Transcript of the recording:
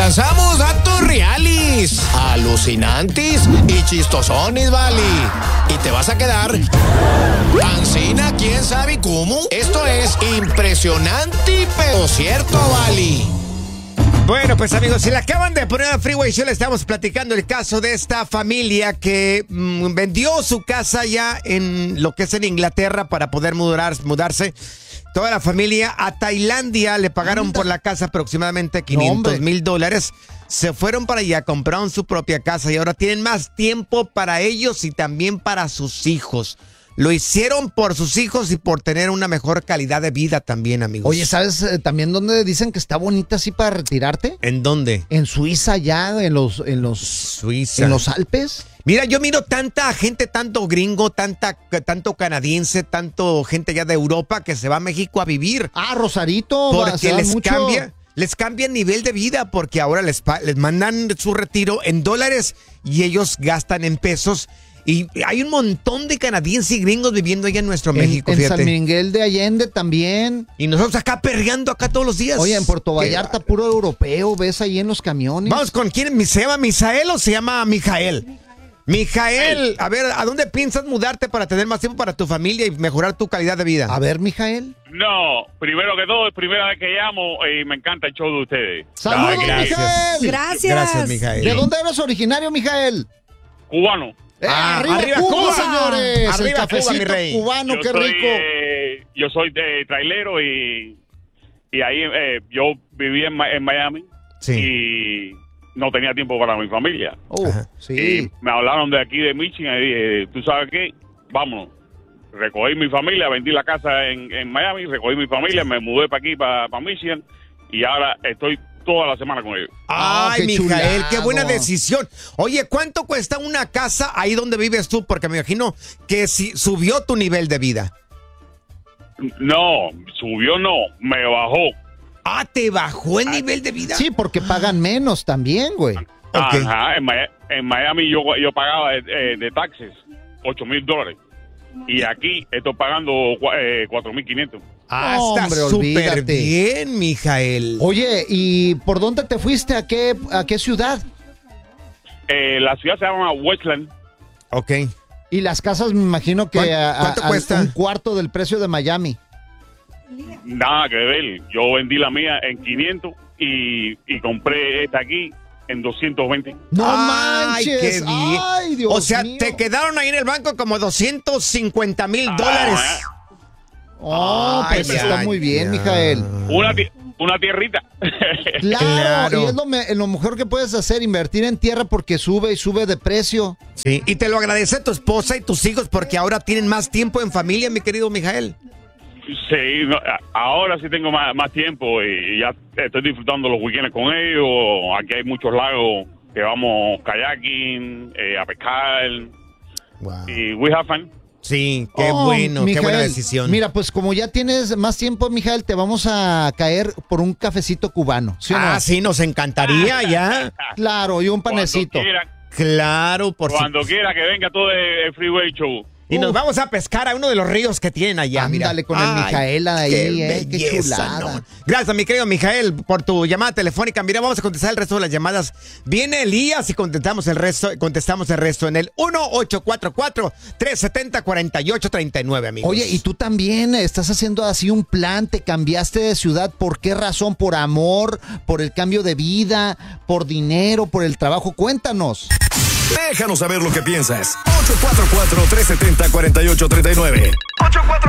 Lanzamos datos reales, alucinantes y chistosones, vale. Y te vas a quedar pancina, quién sabe cómo. Esto es impresionante, pero cierto, vale. Bueno, pues amigos, si le acaban de poner a Freeway Show, le estamos platicando el caso de esta familia que vendió su casa ya en lo que es en Inglaterra para poder mudarse. Toda la familia a Tailandia, le pagaron por la casa aproximadamente $500,000. Se fueron para allá, compraron su propia casa y ahora tienen más tiempo para ellos y también para sus hijos. Lo hicieron por sus hijos y por tener una mejor calidad de vida también, amigos. Oye, ¿sabes también dónde dicen que está bonita así para retirarte? ¿En dónde? En Suiza, ya, en los Alpes. Mira, yo miro tanta gente, tanto gringo, tanto canadiense, tanto gente ya de Europa que se va a México a vivir. Ah, Rosarito. Porque les cambia el nivel de vida, porque ahora les mandan su retiro en dólares y ellos gastan en pesos. Y hay un montón de canadienses y gringos viviendo allá en nuestro México, fíjate. En San Miguel de Allende también. Y nosotros acá perreando acá todos los días. Oye, en Puerto Vallarta, puro europeo, ves ahí en los camiones. Vamos, ¿con quién? ¿Se llama Misael o se llama Mijael? Mijael, a ver, ¿a dónde piensas mudarte para tener más tiempo para tu familia y mejorar tu calidad de vida? A ver, Mijael. No, primero que todo, es primera vez que llamo y me encanta el show de ustedes. ¡Saludos, Mijael! Gracias, Mijael. ¿De dónde eres originario, Mijael? Cubano. Arriba Cuba, señores. Arriba el cafecito Cuba, mi rey. Cubano, qué rico. Yo soy de trailero y ahí yo viví en Miami y no tenía tiempo para mi familia. Sí. Y me hablaron de aquí de Michigan y dije, ¿tú sabes qué? Vámonos. Recogí mi familia, vendí la casa en Miami, recogí mi familia, me mudé para aquí, para Michigan, y ahora estoy toda la semana con ellos. Ay, qué Mijael, chulado. qué buena decisión. Oye, ¿cuánto cuesta una casa ahí donde vives tú? Porque me imagino que si subió tu nivel de vida. No, subió no, me bajó. Ah, ¿te bajó el nivel de vida? Sí, porque pagan menos también, güey. Okay. Ajá, en Miami yo pagaba de taxes $8,000 y aquí estoy pagando $4,500. Ah, está Hombre, súper olvídate. bien, Mijael. Oye, ¿y por dónde te fuiste? ¿A qué ciudad? La ciudad se llama Westland. Ok. Y las casas me imagino que ¿Cuánto cuesta? un cuarto del precio de Miami. Nada que ver. Yo vendí la mía en 500 y compré esta aquí en 220. ¡No Ay, manches! qué bien. ¡Ay, Dios O sea, mío! te quedaron ahí en el banco como $250,000. Oh, Ay, pues ya, está muy bien, ya. Mijael. Una tierrita. Claro, y es lo mejor que puedes hacer, invertir en tierra porque sube y sube de precio. Sí, y te lo agradece tu esposa y tus hijos porque ahora tienen más tiempo en familia, mi querido Mijael. Sí, ahora sí tengo más tiempo y ya estoy disfrutando los weekends con ellos. Aquí hay muchos lagos que vamos kayaking, a pescar. Wow. Y we have fun. Sí, qué bueno, qué Mijael, buena decisión. Mira, pues como ya tienes más tiempo, Mijael, te vamos a caer por un cafecito cubano. ¿Sí o no? Ah, sí, nos encantaría ya. Claro, y un panecito. Claro, Cuando quiera que venga todo el Freeway Show. Y nos vamos a pescar a uno de los ríos que tienen allá. Ándale con el Mijael ahí, qué belleza, chulada. ¿no? Gracias, mi querido Mijael, por tu llamada telefónica. Mira, vamos a contestar el resto de las llamadas. Viene Elías y contestamos el resto en el 1-844-370-4839, amigos. Oye, y tú también estás haciendo así un plan, te cambiaste de ciudad, ¿por qué razón? ¿Por amor? ¿Por el cambio de vida? ¿Por dinero? ¿Por el trabajo? Cuéntanos. Déjanos saber lo que piensas. 844-370-4839.